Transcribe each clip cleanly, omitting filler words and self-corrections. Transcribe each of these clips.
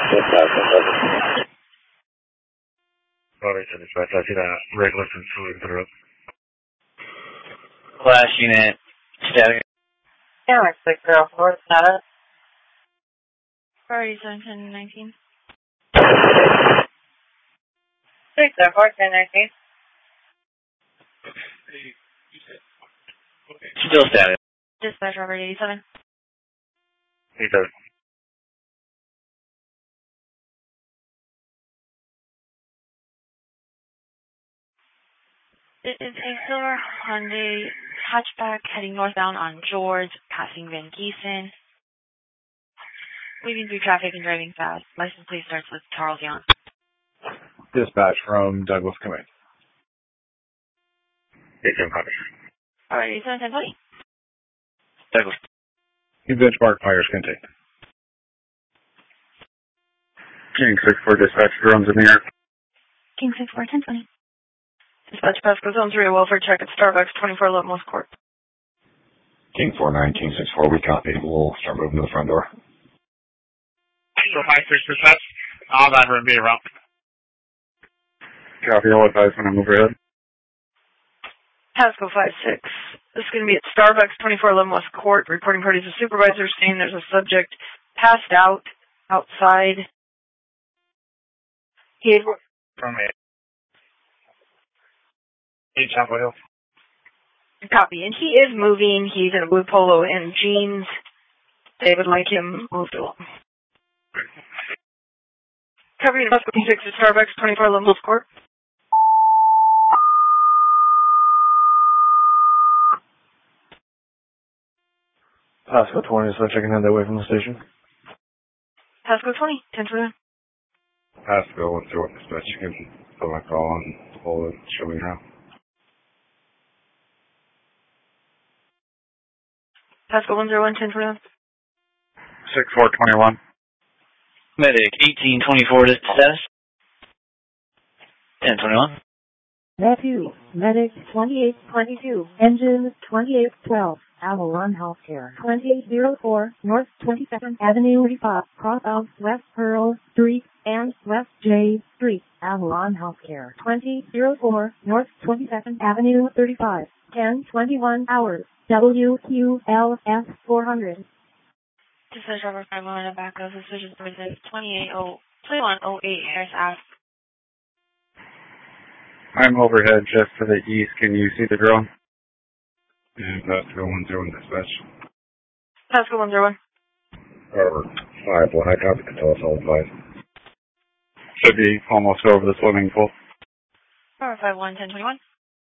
Sorry, dispatch. I see that regular control interrupt. Flash unit, static. Yeah, 604, status. Priority 71019. 604, 1019. Still static. Dispatch Robert 87. 87. It is a silver Hyundai hatchback heading northbound on George, passing Van Giesen. Weaving through traffic and driving fast. License plate starts with Charles Young. Dispatch from Douglas Command. 8700. Priority 71020. Douglas. New benchmark fires contained. King 64 dispatch drones in the air. King 64 1020. Dispatch Pasco Zone 3, welfare check at Starbucks, 2411 West Court. King 49, King 64, we copy. We'll start moving to the front door. So 56 dispatch. I'll never be around. Copy, all advise when I move ahead. Pasco 56. This is going to be at Starbucks, 2411 West Court. Reporting parties of supervisors saying there's a subject passed out outside. From me. Chapel Hill. Copy. And he is moving. He's in a blue polo and jeans. They would like him moved along. Copy. Pasco 56 at Starbucks, 2411 West Court. Pasco 20, so checking head that way from the station. Pasco 20, 1021. Pasco, what's your dispatch? You can put my call on the whole and show me how. Pasco 101, 1021. 6421. Medic 1824 status. 1021. Matthew, Medic 2822, Engine 2812, Avalon Healthcare, 2804, North 22nd Avenue, Repop, cross of West Pearl Street and West J Street, Avalon Healthcare, 2004, North 22nd Avenue, 35, 10:21 hours, WQLF 400. Dispatch Robert 51 back of Suspicious Person 2108 Harris Ave. I'm overhead just to the east. Can you see the drone? And Pasco 101 dispatch. Pasco 101. Robert 5, well, I copy the tell us all advice. Should be almost over the swimming pool. Robert 51 1021.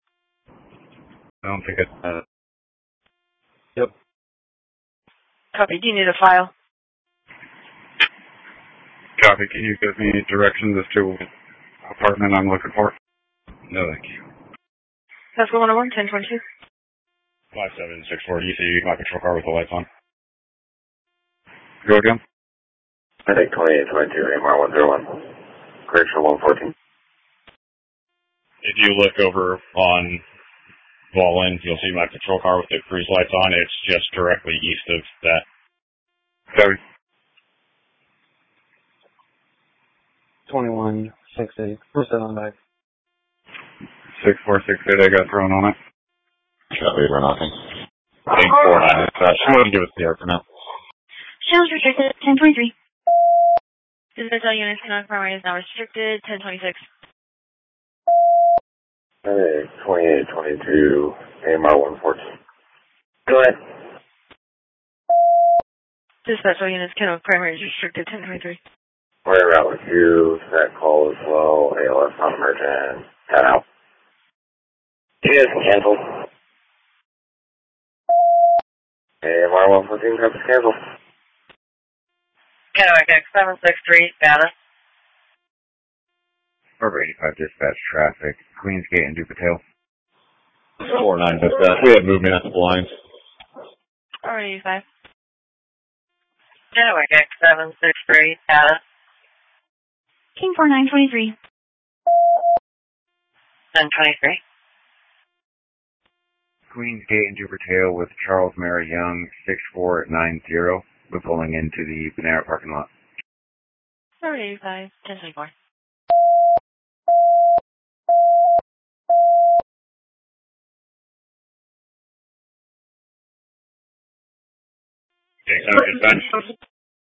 I don't think it. Yep. Copy. Do you need a file? Copy. Can you give me directions as to apartment I'm looking for? No, thank you. Pasco 101, 1022. 5764, do you see my patrol car with the lights on? Go again? I think 2822, AMR 101. Correctional 114. If you look over on Wallen, you'll see my patrol car with the cruise lights on. It's just directly east of that. Copy. 2168. We're still on back. 6468, I got thrown on it. Copy, we're knocking. 849, dispatch. I'm going to give it to the air for now. Channels restricted 1023. Dispatch all units cannot primary is now restricted 1026. Hey, 2822, AMR 114. Go ahead. Dispatch all units cannot primary is restricted 1023. We're en route with you. That call is low. ALS not emergent. Head out. You guys can cancel. AMR 114, comes cancel. Kennewick X763, status. Over 85 dispatch traffic. Queensgate and Dupatel. 49 dispatch. We have movement at the blinds. Alright, 85. Kennewick X763, status. King 4923. 1023. Queensgate and Dupatel with Charles Mary Young, 6490. We're pulling into the Panera parking lot. Start 85, 1024. Okay, so dispatch.